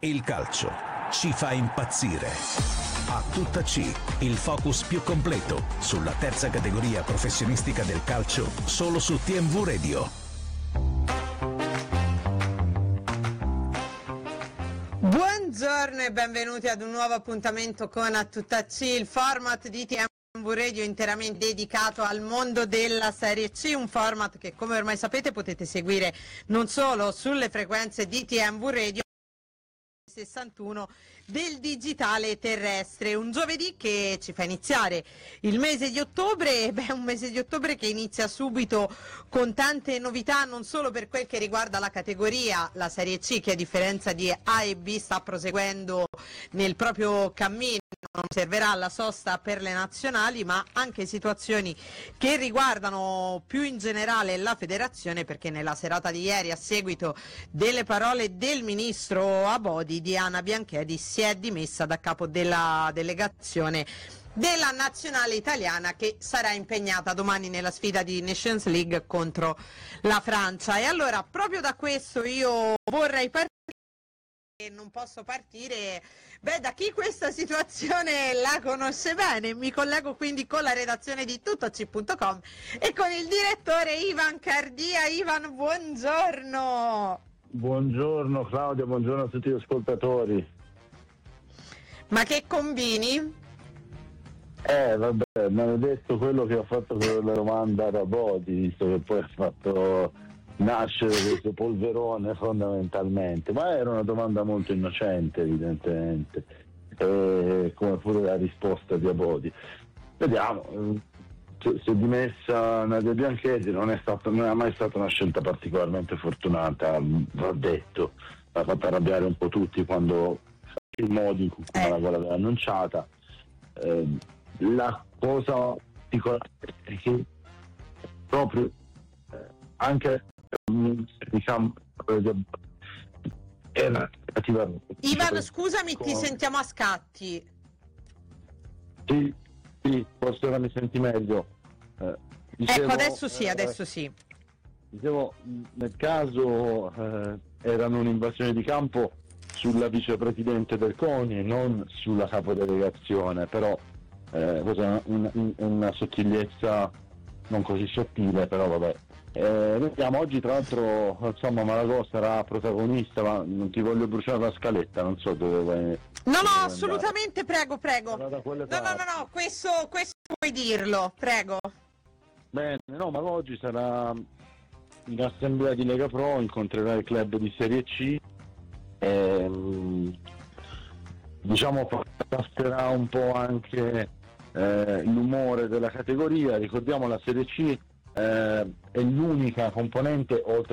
Il calcio ci fa impazzire. A tutta C, il focus più completo sulla terza categoria professionistica del calcio, solo su TMV Radio. Buongiorno e benvenuti ad un nuovo appuntamento con A tutta C, il format di TMV Radio interamente dedicato al mondo della Serie C, un format che, come ormai sapete, potete seguire non solo sulle frequenze di TMV Radio 61 del digitale terrestre. Un giovedì che ci fa iniziare il mese di ottobre, un mese di ottobre che inizia subito con tante novità, non solo per quel che riguarda la categoria, la Serie C, che a differenza di A e B sta proseguendo nel proprio cammino, non servirà la sosta per le nazionali, ma anche situazioni che riguardano più in generale la federazione, perché nella serata di ieri, a seguito delle parole del ministro Abodi, Diana Bianchedi si è dimessa da capo della delegazione della nazionale italiana, che sarà impegnata domani nella sfida di Nations League contro la Francia. E allora, proprio da questo io vorrei partire, e non posso partire da chi questa situazione la conosce bene. Mi collego quindi con la redazione di tuttoc.com e con il direttore Ivan Cardia. Ivan, buongiorno. Buongiorno Claudia, buongiorno a tutti gli ascoltatori. Ma che combini? Vabbè, mi hanno detto quello che ho fatto con la domanda da Bodi, visto che poi ha fatto nascere questo polverone fondamentalmente, ma era una domanda molto innocente evidentemente, come pure la risposta di Abodi. Vediamo, si è dimessa Nadia Bianchedi, non è mai stata una scelta particolarmente fortunata, va detto, ha fatto arrabbiare un po' tutti quando il modo in cui l'aveva annunciata. La cosa particolare è che proprio anche diciamo era Ivan, scusami, ti sentiamo a scatti. Sì, forse ora mi senti meglio. Ecco, adesso sì. Dicevo, nel caso erano un'invasione di campo sulla vicepresidente del CONI e non sulla capodelegazione, però questa è una sottigliezza non così sottile, però vabbè. Vediamo, oggi tra l'altro insomma Malagò sarà protagonista, ma non ti voglio bruciare la scaletta, non so dove vai. No, assolutamente, prego. No, questo puoi dirlo, prego. Bene, no, ma oggi sarà in assemblea di Lega Pro, incontrerà il club di Serie C, diciamo passerà un po' anche l'umore della categoria. Ricordiamo, la Serie C è l'unica componente, oltre